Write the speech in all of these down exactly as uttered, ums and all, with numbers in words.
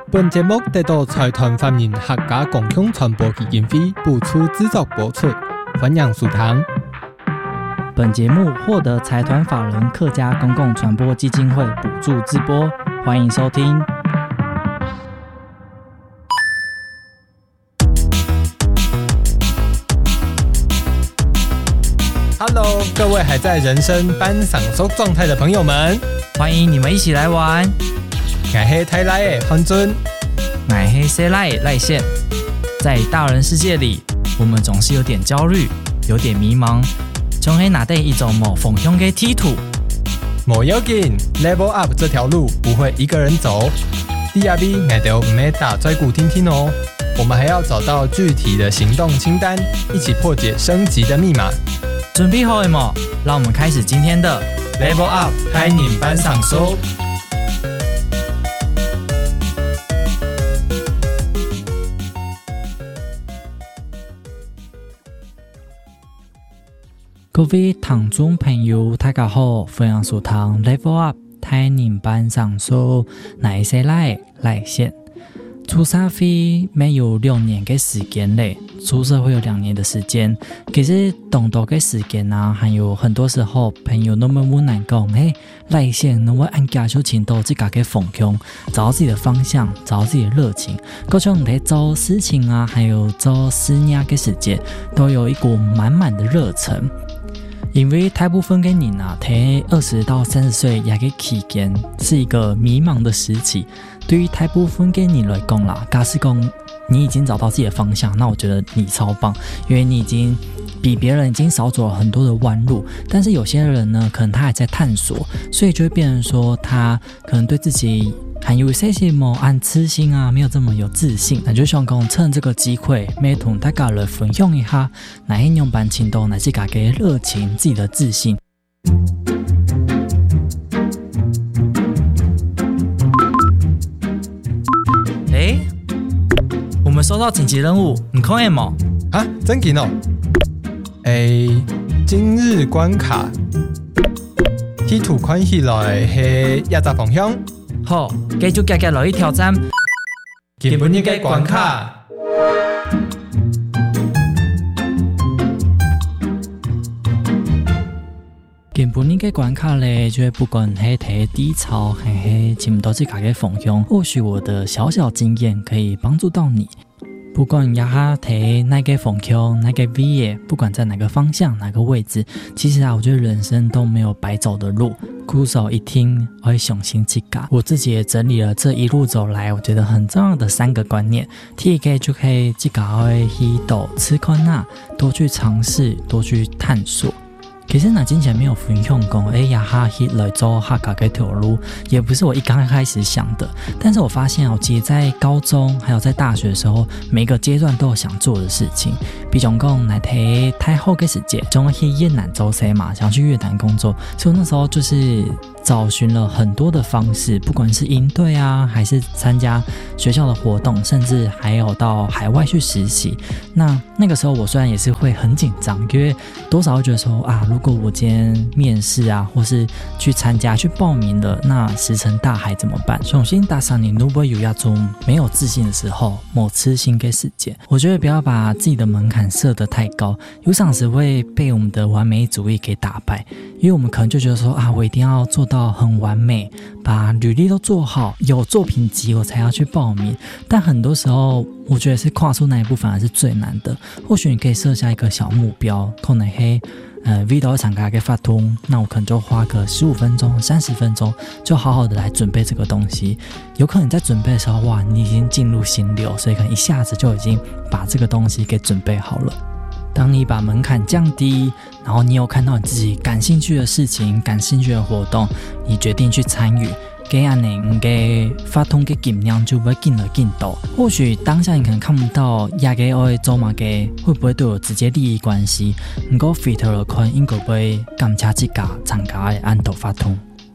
本节目得到财团法人客家共享传播基金会补助资助播出，欢迎收听。 本节目获得财团法人客家公共传播基金会补助直播，欢迎收听。 Hello， 各位还在人生班上收状态的朋友们， 欢迎你们一起来玩。 我是台来的黄尊， 我是西来的赖宪。在大人世界里，我们总是有点焦虑，有点迷茫，总是拿对一种某方向的梯度。 没要紧 ，Level Up 这条路不会一个人走。D R V 我都唔会打拽鼓听听哦，我们还要找到具体的行动清单，一起破解升级的密碼。 准备好了吗？让我们开始今天的 Level Up 开你班上收。 各位听众朋友，大家好，欢迎收听 Level Up 开你班上收。我是赖赖宪。出社会没有六年的时间嘞，出社会有两年的时间。其实短短的时间啊，还有很多时候朋友都会问我讲，嘿，赖宪，能不能按家就请到自己的方向，找到自己的方向，找到自己的热情。各种在做事情啊，还有做事业的时间，都有一股满满的热忱。因为大部分的人啊，在二十到三十岁这个期间是一个迷茫的时期。对于大部分的人来讲啦，假使讲你已经找到自己的方向，那我觉得你超棒，因为你已经比别人已经少走了很多的弯路。但是有些人呢，可能他还在探索，所以就会变成说，他可能对自己还有些什么安痴心啊，没有这么有自信。那就想讲趁这个机会，要同大家来分享一下，哪一种班情动，哪自己的热情，自己的自信。诶，我们收到紧急任务，你看见吗？ 啊，真紧哦！诶，今日关卡，地图看起来是亚杂方向。 好，继续接下来一挑战。 今日的关卡。 今日的关卡咧，就不管是睇低潮，还是找不到自己的方向，或许我的小小经验可以帮助到你。不管要睇哪个方向，哪个 V， 不管在哪个方向、哪个位置，其实啊，我觉得人生都没有白走的路。苦手一听，我会雄心自家。我自己也整理了这一路走来，我觉得很重要的三个观念。第一个就可以自己会去多吃看啊，多去尝试，多去探索。其实呢，之前没有分享讲，哎呀哈，来走客家这条路，也不是我一刚开始想的。但是我发现，我其实在高中还有在大学的时候，每个阶段都有想做的事情。比如讲，来睇太后的时节，总去越南走噻嘛，想去越南工作，所以那时候就是找寻了很多的方式，不管是营队啊，还是参加学校的活动，甚至还有到海外去实习。那那个时候我虽然也是会很紧张，因为多少会觉得说啊，如果我今天面试啊，或是去参加去报名了，那石沉大海怎么办？重新打上你如果有那种没有自信的时候，某痴心给时间，我觉得不要把自己的门槛设得太高，有时时会被我们的完美主义给打败。因为我们可能就觉得说啊，我一定要做到很完美，把履历都做好，有作品集我才要去报名。但很多时候，我觉得是跨出那一步反而是最难的。或许你可以设下一个小目标，可能嘿，呃 ，video 场给发通，那我可能就花个十五分钟、三十分钟，就好好的来准备这个东西。有可能在准备的时候，哇，你已经进入心流，所以可能一下子就已经把这个东西给准备好了。当你把门槛降低，然后你有看到你自己感兴趣的事情、感兴趣的活动，你决定去参与，这样呢，你的发通的金量就会更来更多。或许当下你可能看不到亚个我做嘛个会不会对我直接利益关系，不过 fit 了看应该会感谢自己参加的安度发通。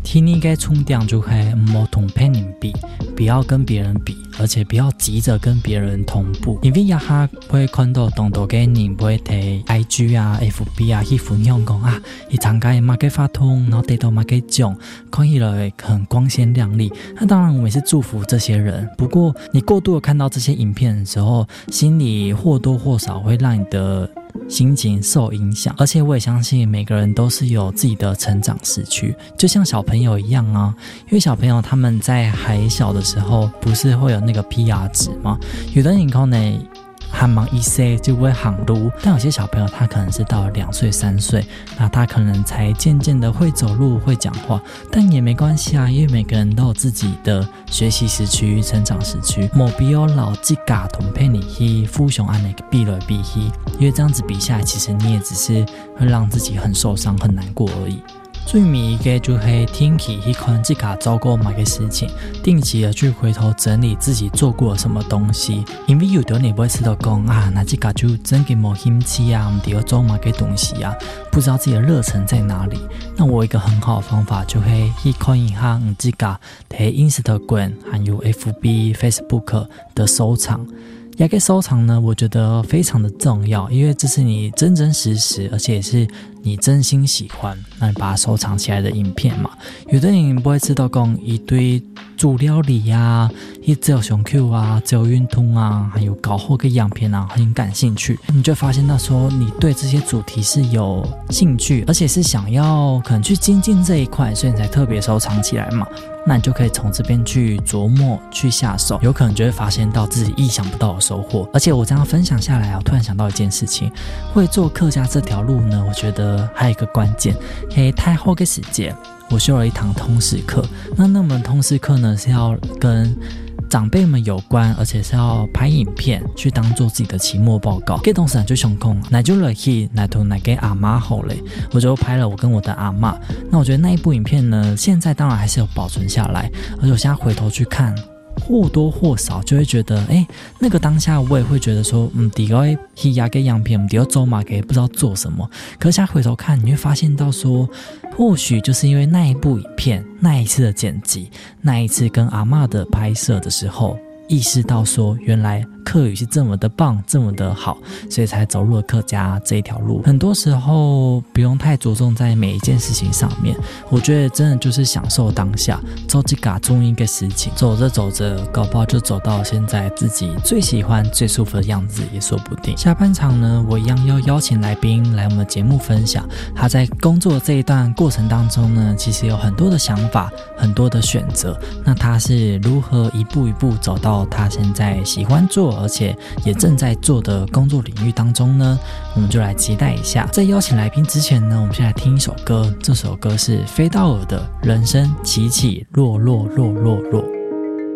听你嘅重点就係唔好同別人比，不要跟別人比，而且不要急着跟別人同步。因為一下會看到當多嘅人會睇 I G 啊、F B 啊去分享講啊，佢參加乜嘅活動，然後得到乜嘅獎，看起來很光鮮亮麗。那當然我也是祝福這些人，不過你過度的看到這些影片的時候，心裡或多或少會讓你的心情受影響，而且我也相信每個人都是有自己的成長時區，就像小朋友一樣啊，因為小朋友他們在還小的時候不是會有那個 P R 值嗎？有的人可能還蠻一歲就會行路，但有些小朋友他可能是到兩歲三歲，那他可能才漸漸的會走路會講話，但也沒關係啊，因為每個人都有自己的學習時區成長時區，沒必要老自家同陪你去互相按那個比來比去，因為這樣子比下來其實你也只是會讓自己很受傷很難過而已。最迷嘅就係定期去看自己做過乜嘅事情，定期的去回頭整理自己做過什麼東西。因為有的人會知道講啊，那自己就真嘅冇興趣啊，唔知要做乜嘅東西啊，不知道自己的熱忱在哪裡。那我有一個很好的方法就係去看一下自己喺 Instagram 還有 F B、Facebook 的收藏。一個收藏呢，我覺得非常的重要，因為這是你真真實實，而且也是你真心喜歡，那你把它收藏起來的影片嘛。有的人不會知道講一堆煮料理啊，一只有熊 Q 啊，只有運動啊，還有搞好個樣片啊，很感興趣，你就發現到說你對這些主題是有興趣，而且是想要可能去精進這一塊，所以你才特別收藏起來嘛。那你就可以從這邊去琢磨去下手，有可能就會發現到自己意想不到的收穫。而且我這樣分享下來啊，我突然想到一件事情，會做客家這條路呢，我覺得還有一個關鍵，可以太後嘅時間我修了一堂通識課。那那門通識課呢是要跟長輩們有關，而且是要拍影片去當做自己的期末報告。這同時就想講，那就來去來同那個阿媽好嘞，我就拍了我跟我的阿媽。那我覺得那一部影片呢，現在當然還是有保存下來，而且我現在回頭去看，或多或少就會覺得，哎，那個當下我也會覺得說，嗯，第個去壓個樣片，第二走馬給不知道做什麼。可是現在回頭看，你會發現到說，或許就是因為那一部影片，那一次的剪輯，那一次跟阿嬷的拍攝的時候，意識到說，原來客語是這麼的棒，這麼的好，所以才走入了客家這一條路。很多時候不用太着重在每一件事情上面，我覺得真的就是享受當下，做自己中意嘅事情，走着走着，搞不好就走到現在自己最喜歡、最舒服的樣子，也說不定。下半場呢，我一樣要邀請來賓來我們的節目分享，他在工作這一段過程當中呢，其實有很多的想法，很多的選擇。那他是如何一步一步走到他現在喜歡做，而且也正在做的工作領域當中呢？我們就來期待一下。在邀請來賓之前呢，我們先來聽一首歌，這首歌是飛道爾的《人生起起落落落落落》。